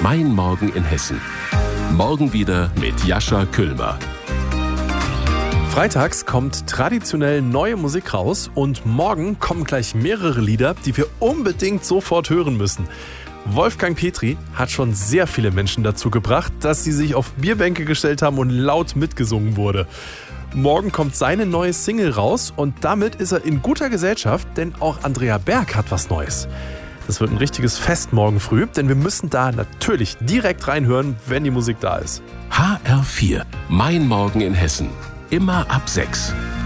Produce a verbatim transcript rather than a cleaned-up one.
Mein Morgen in Hessen. Morgen wieder mit Jascha Küllmer. Freitags kommt traditionell neue Musik raus und morgen kommen gleich mehrere Lieder, die wir unbedingt sofort hören müssen. Wolfgang Petri hat schon sehr viele Menschen dazu gebracht, dass sie sich auf Bierbänke gestellt haben und laut mitgesungen wurde. Morgen kommt seine neue Single raus und damit ist er in guter Gesellschaft, denn auch Andrea Berg hat was Neues. Das wird ein richtiges Fest morgen früh, denn wir müssen da natürlich direkt reinhören, wenn die Musik da ist. H R vier. Mein Morgen in Hessen. Immer ab sechs.